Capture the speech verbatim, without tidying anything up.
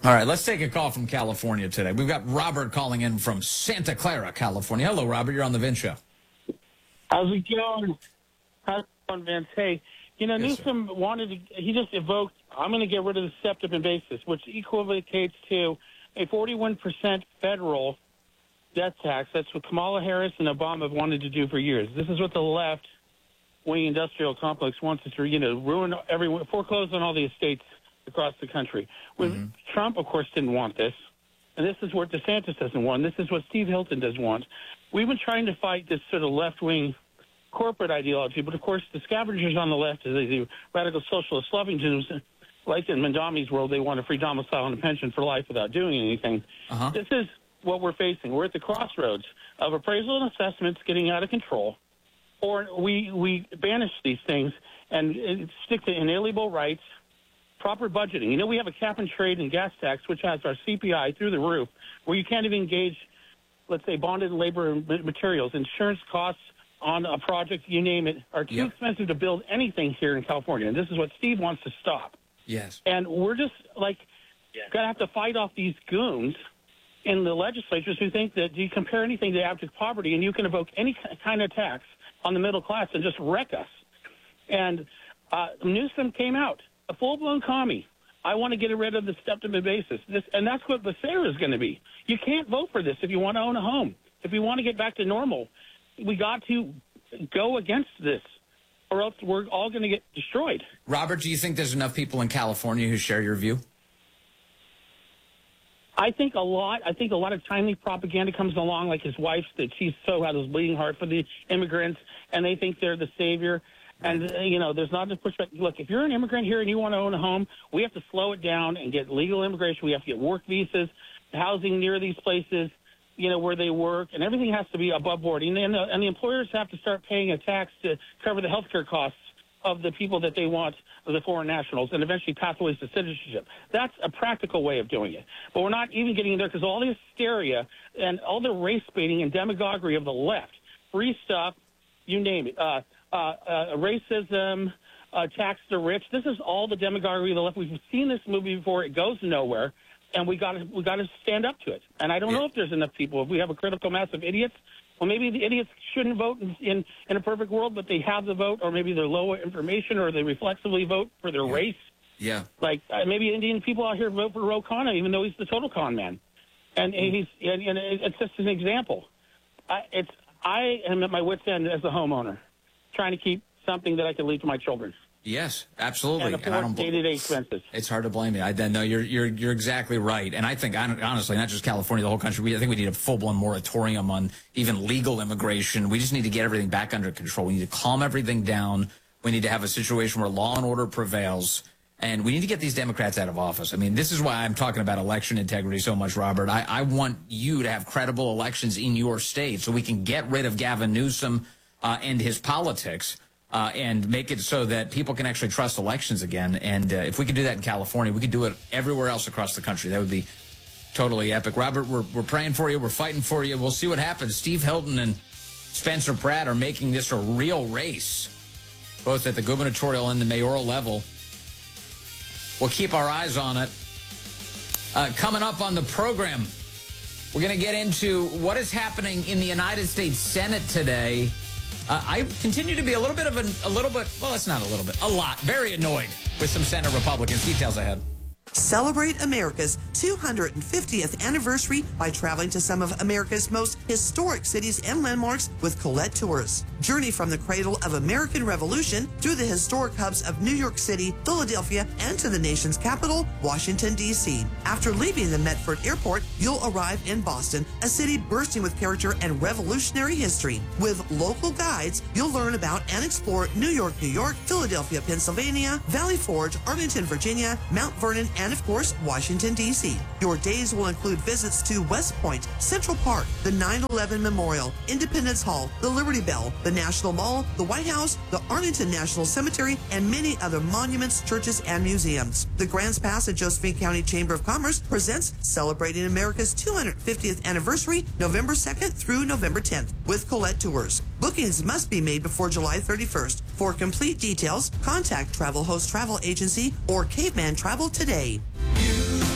All right, let's take a call from California today. We've got Robert calling in from Santa Clara, California. Hello, Robert. You're on the Vin Show. How's it going? How's it going, Vince? Hey, you know, Yes, Newsom sir. wanted to, he just evoked, I'm going to get rid of the SEPTA and basis, which equivocates to a forty-one percent federal death tax. That's what Kamala Harris and Obama have wanted to do for years. This is what the left-wing industrial complex wants us to, you know, ruin everyone, foreclose on all the estates across the country. When Mm-hmm. Trump, of course, didn't want this. And this is what DeSantis doesn't want. This is what Steve Hilton does want. We've been trying to fight this sort of left-wing corporate ideology, but of course the scavengers on the left, as the radical socialist Lovingtons, like in Mandami's world, they want a free domicile and a pension for life without doing anything. Uh-huh. This is what we're facing. We're at the crossroads of appraisal and assessments getting out of control, or we, we banish these things and, and stick to inalienable rights, proper budgeting. You know, we have a cap and trade and gas tax, which has our C P I through the roof, where you can't even engage, let's say, bonded labor and materials. Insurance costs on a project, you name it, are too Yep. expensive to build anything here in California. And this is what Steve wants to stop. Yes. And we're just, like, yeah. going to have to fight off these goons in the legislatures who think that you compare anything to abject poverty and you can evoke any kind of tax on the middle class and just wreck us. And uh, Newsom came out, a full-blown commie. I want to get rid of the SEPTA basis. This, and that's what Becerra is going to be. You can't vote for this if you want to own a home. If you want to get back to normal, we got to go against this, or else we're all going to get destroyed. Robert, do you think there's enough people in California who share your view? I think a lot. I think a lot of timely propaganda comes along, like his wife's, that she's so had this bleeding heart for the immigrants, and they think they're the savior. And, uh, you know, there's not enough pushback. Look, if you're an immigrant here and you want to own a home, we have to slow it down and get legal immigration. We have to get work visas, housing near these places, you know, where they work, and everything has to be above board. And, and, the, and the employers have to start paying a tax to cover the health care costs of the people that they want, the foreign nationals, and eventually pathways to citizenship. That's a practical way of doing it. But we're not even getting there because all the hysteria and all the race baiting and demagoguery of the left, free stuff, you name it, uh, uh, uh, racism, uh, tax the rich. This is all the demagoguery of the left. We've seen this movie before. It goes nowhere, and we got to we got to stand up to it. And I don't yeah. know if there's enough people. If we have a critical mass of idiots, well, maybe the idiots shouldn't vote in, in, in a perfect world, but they have the vote, or maybe they're low information, or they reflexively vote for their yeah. race. Yeah. Like uh, maybe Indian people out here vote for Ro Khanna, even though he's the total con man. And, and he's and, and it's just an example. I, it's I am at my wit's end as a homeowner, trying to keep something that I can leave to my children. Yes, absolutely. And and I don't afford day-to-day expenses. It's hard to blame you. I no, you're you're you're exactly right. And I think honestly, not just California, the whole country. We, I think we need a full-blown moratorium on even legal immigration. We just need to get everything back under control. We need to calm everything down. We need to have a situation where law and order prevails. And we need to get these Democrats out of office. I mean, this is why I'm talking about election integrity so much, Robert. I, I want you to have credible elections in your state so we can get rid of Gavin Newsom uh, and his politics. Uh, and make it so that people can actually trust elections again. And uh, if we could do that in California, we could do it everywhere else across the country. That would be totally epic. Robert, we're, we're praying for you. We're fighting for you. We'll see what happens. Steve Hilton and Spencer Pratt are making this a real race, both at the gubernatorial and the mayoral level. We'll keep our eyes on it. Uh, coming up on the program, we're going to get into what is happening in the United States Senate today. Uh, I continue to be a little bit of an, a little bit, well, it's not a little bit, a lot, very annoyed with some Senate Republicans. Details ahead. Celebrate America's two hundred fiftieth anniversary by traveling to some of America's most historic cities and landmarks with Colette Tours. Journey from the cradle of American Revolution through the historic hubs of New York City, Philadelphia, and to the nation's capital, Washington, D C After leaving the Medford Airport, you'll arrive in Boston, a city bursting with character and revolutionary history. With local guides, you'll learn about and explore New York, New York, Philadelphia, Pennsylvania, Valley Forge, Arlington, Virginia, Mount Vernon, and of course, Washington, D C Your days will include visits to West Point, Central Park, the nine eleven Memorial, Independence Hall, the Liberty Bell, the National Mall, the White House, the Arlington National Cemetery, and many other monuments, churches, and museums. The Grants Pass and Josephine County Chamber of Commerce presents Celebrating America's two hundred fiftieth Anniversary, November second through November tenth, with Colette Tours. Bookings must be made before July thirty-first. For complete details, contact Travel Host Travel Agency or Caveman Travel today.